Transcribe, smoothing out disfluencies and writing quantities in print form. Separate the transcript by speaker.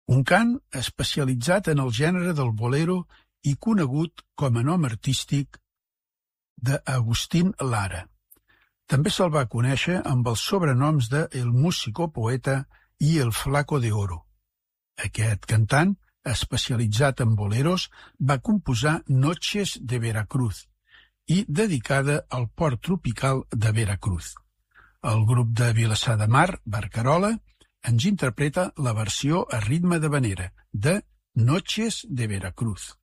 Speaker 1: un cant especialitzat en el gènere del bolero i conegut com a nom artístic d'Agustín Lara. També se'l va conèixer amb els sobrenoms de El Músico Poeta i El Flaco de Oro. Aquest cantant, especialitzat en boleros, va composar Noches de Veracruz i dedicada al port tropical de Veracruz. El grup de Vilassar de Mar, Barcarola, ens interpreta la versió a ritme d'havanera de Noches de Veracruz.